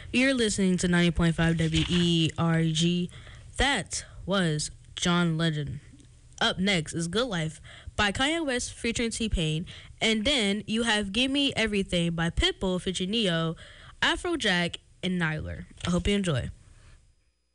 You're listening to 90.5 WERG. That was John Legend. Up next is Good Life by Kanye West featuring T-Pain. And then you have Gimme Everything by Pitbull featuring Neo, Afrojack, and Nyler. I hope you enjoy.